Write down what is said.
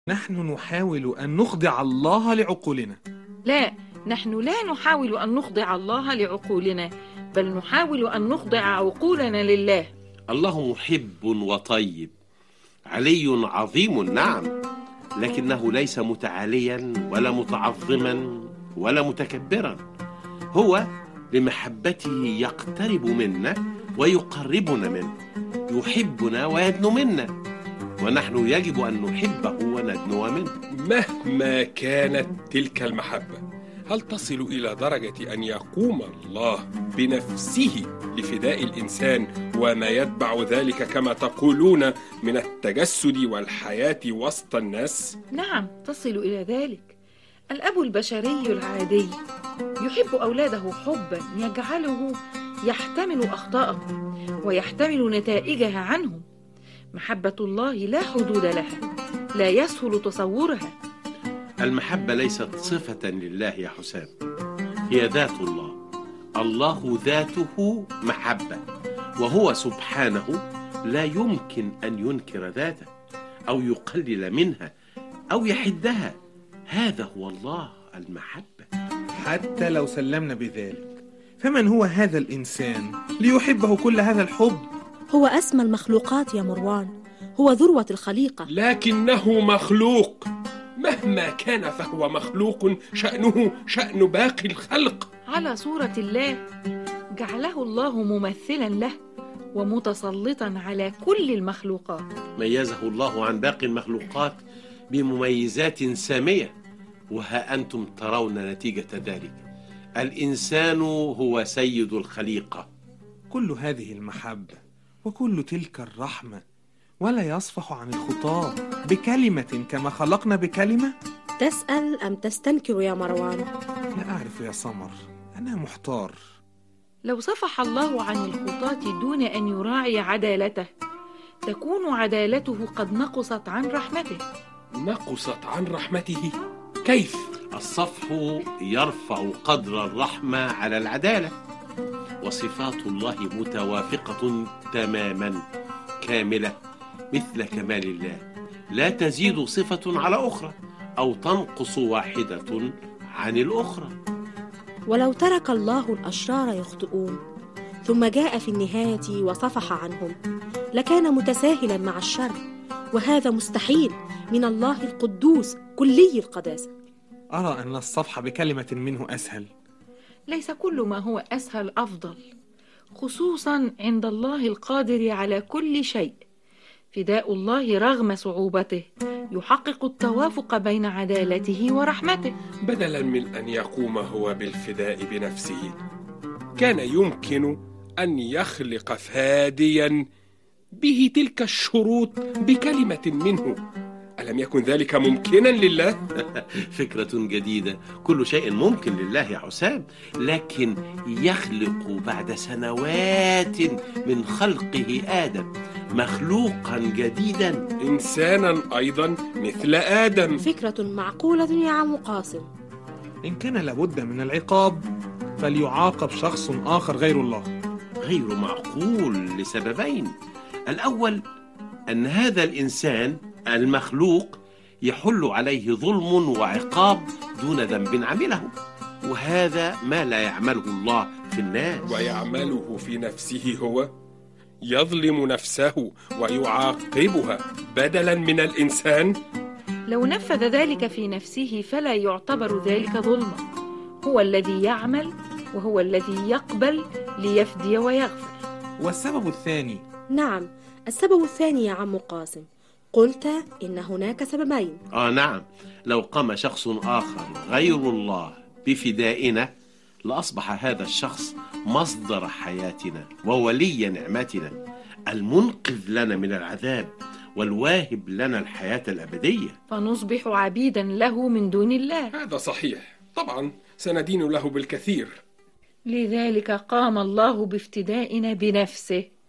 نحن نحاول أن نخضع الله لعقولنا. لا، نحن لا نحاول أن نخضع الله لعقولنا، بل نحاول أن نخضع عقولنا لله. الله محب وطيب، علي عظيم، نعم، لكنه ليس متعاليا ولا متعظما ولا متكبرا. هو لمحبته يقترب منا ويقربنا منه، يحبنا ويدنو منا، ونحن يجب أن نحبه وندنو منه. مهما كانت تلك المحبة، هل تصل إلى درجة أن يقوم الله بنفسه لفداء الإنسان وما يتبع ذلك كما تقولون من التجسد والحياة وسط الناس؟ نعم، تصل إلى ذلك. الأب البشري العادي يحب أولاده حبا يجعله يحتمل أخطاءهم ويحتمل نتائجها عنهم. محبة الله لا حدود لها، لا يسهل تصورها. المحبة ليست صفة لله يا حسام، هي ذات الله. الله ذاته محبة، وهو سبحانه لا يمكن أن ينكر ذاته أو يقلل منها أو يحدها. هذا هو الله المحبة. حتى لو سلمنا بذلك، فمن هو هذا الإنسان ليحبه كل هذا الحب؟ هو أسمى المخلوقات يا مروان، هو ذروة الخليقة. لكنه مخلوق، مهما كان فهو مخلوق، شأنه شأن باقي الخلق. على صورة الله، جعله الله ممثلا له ومتسلطا على كل المخلوقات. ميزه الله عن باقي المخلوقات بمميزات سامية، وها أنتم ترون نتيجة ذلك. الإنسان هو سيد الخليقة. كل هذه المحبة وكل تلك الرحمة، ولا يصفح عن الخطاة بكلمة كما خلقنا بكلمة؟ تسأل أم تستنكر يا مروان؟ لا أعرف يا سمر، أنا محتار. لو صفح الله عن الخطاة دون أن يراعي عدالته، تكون عدالته قد نقصت عن رحمته. نقصت عن رحمته؟ كيف؟ الصفح يرفع قدر الرحمة على العدالة، وصفات الله متوافقة تماما كاملة مثل كمال الله، لا تزيد صفة على أخرى أو تنقص واحدة عن الأخرى. ولو ترك الله الأشرار يخطئون ثم جاء في النهاية وصفح عنهم، لكان متساهلا مع الشر، وهذا مستحيل من الله القدوس كلي القداسة. أرى أن الصفح بكلمة منه أسهل. ليس كل ما هو أسهل أفضل، خصوصا عند الله القادر على كل شيء. فداء الله رغم صعوبته يحقق التوافق بين عدالته ورحمته. بدلا من أن يقوم هو بالفداء بنفسه، كان يمكن أن يخلق فاديا به تلك الشروط بكلمة منه. ألم يكن ذلك ممكنا لله؟ فكرة جديدة. كل شيء ممكن لله يا حسام، لكن يخلق بعد سنوات من خلقه آدم مخلوقا جديدا، إنسانا أيضا مثل آدم. فكرة معقولة يا عم قاسم. إن كان لابد من العقاب، فليعاقب شخص آخر غير الله. غير معقول لسببين. الأول أن هذا الإنسان المخلوق يحل عليه ظلم وعقاب دون ذنب عمله، وهذا ما لا يعمله الله في الناس. ويعمله في نفسه هو، يظلم نفسه ويعاقبها بدلا من الإنسان. لو نفذ ذلك في نفسه فلا يعتبر ذلك ظلما. هو الذي يعمل وهو الذي يقبل ليفدي ويغفر. والسبب الثاني؟ نعم، السبب الثاني يا عم قاسم، قلت إن هناك سببين. نعم، لو قام شخص آخر غير الله بفدائنا، لأصبح هذا الشخص مصدر حياتنا وولي نعمتنا، المنقذ لنا من العذاب والواهب لنا الحياة الأبدية، فنصبح عبيدا له من دون الله. هذا صحيح، طبعا سندين له بالكثير. لذلك قام الله بافتدائنا بنفسه.